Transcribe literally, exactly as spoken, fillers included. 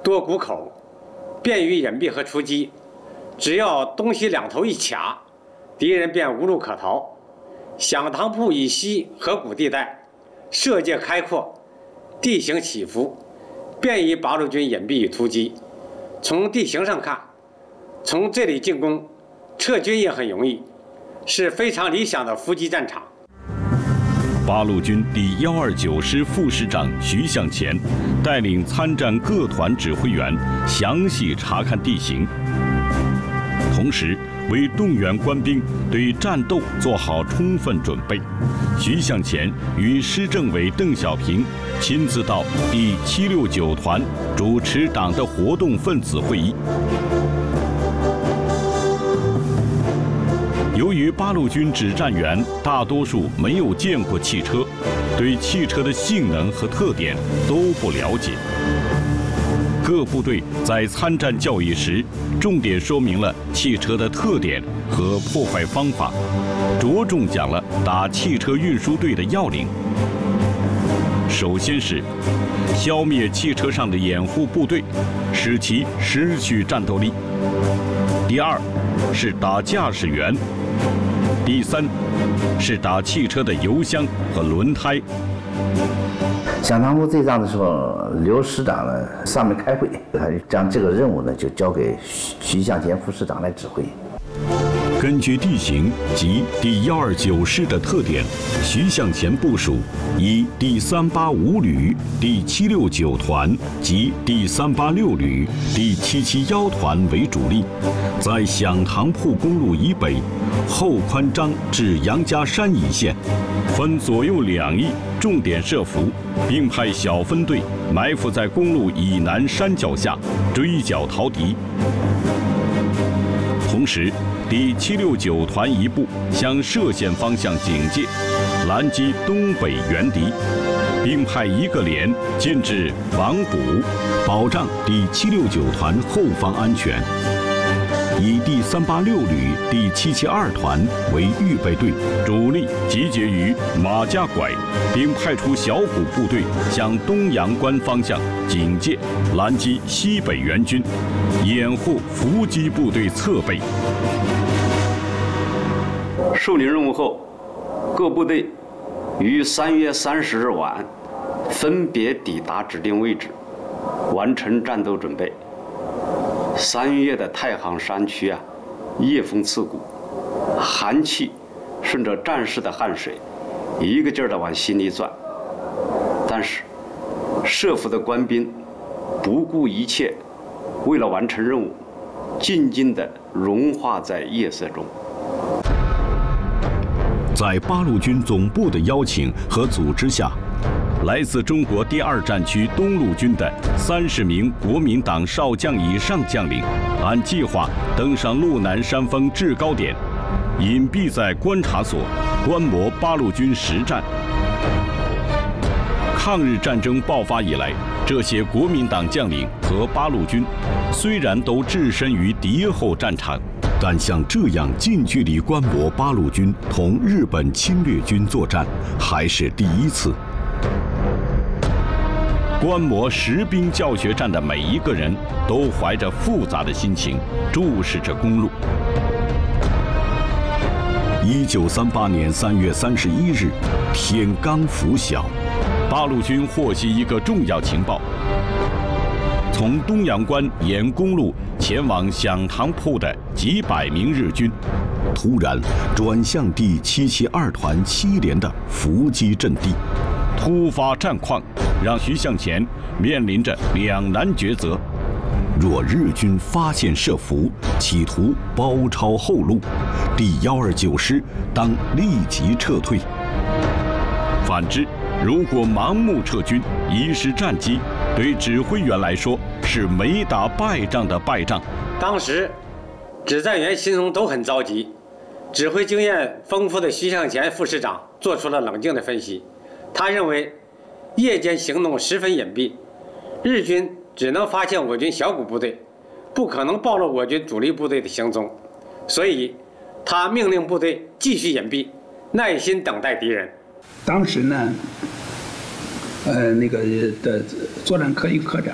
多谷口，便于隐蔽和出击。只要东西两头一卡，敌人便无路可逃。响堂铺以西河谷地带，射界开阔，地形起伏，便于八路军隐蔽与突击。从地形上看，从这里进攻，撤军也很容易，是非常理想的伏击战场。 八路军第一二九师副师长徐向前带领参战各团指挥员详细查看地形，同时为动员官兵对战斗做好充分准备，徐向前与师政委邓小平亲自到第七六九团主持党的活动分子会议。由于八路军指战员大多数没有见过汽车，对汽车的性能和特点都不了解，各部队在参战教育时，重点说明了汽车的特点和破坏方法，着重讲了打汽车运输队的要领。首先是消灭汽车上的掩护部队，使其失去战斗力。第二是打驾驶员。第三是打汽车的油箱和轮胎。 响堂铺这仗的时候，刘师长呢上面开会，他将这个任务呢就交给徐徐向前副师长来指挥。 根据地形及第一二九师的特点，徐向前部署以第三八五旅、第七六九团及第三八六旅、第七七一团为主力，在响堂铺公路以北，后宽张至杨家山一线，分左右两翼重点设伏，并派小分队埋伏在公路以南山脚下，追剿逃敌。同时，第七六九团一部向涉县方向警戒，拦击东北援敌，并派一个连进至王堡，保障第七六九团后方安全。以第三八六旅第七七二团为预备队，主力集结于马家拐，并派出小股部队向东阳关方向警戒，拦击西北援军，掩护伏击部队侧背。 受领任务后，各部队于三月三十日晚分别抵达指定位置，完成战斗准备。三月的太行山区啊，夜风刺骨，寒气顺着战士的汗水一个劲儿地往心里钻。但是设伏的官兵不顾一切，为了完成任务，静静地融化在夜色中。 在八路军总部的邀请和组织下，来自中国第二战区东路军的三十名国民党少将以上将领，按计划登上路南山峰制高点，隐蔽在观察所，观摩八路军实战。抗日战争爆发以来，这些国民党将领和八路军虽然都置身于敌后战场，但像这样近距离观摩八路军同日本侵略军作战，还是第一次。观摩实兵教学战的每一个人都怀着复杂的心情注视着公路。一九三八年三月三十一日，天刚拂晓，八路军获悉一个重要情报：从东阳关沿公路前往响堂铺的几百名日军，突然转向第七七二团七连的伏击阵地。突发战况让徐向前面临着两难抉择：若日军发现设伏，企图包抄后路，第一二九师当立即撤退；反之，如果盲目撤军，遗失战机，对指挥员来说是没打败仗的败仗。 当时，指战员心中都很着急。指挥经验丰富的徐向前副师长做出了冷静的分析。他认为，夜间行动十分隐蔽，日军只能发现我军小股部队，不可能暴露我军主力部队的行踪，所以，他命令部队继续隐蔽，耐心等待敌人。 当时呢，呃，那个的作战科一科长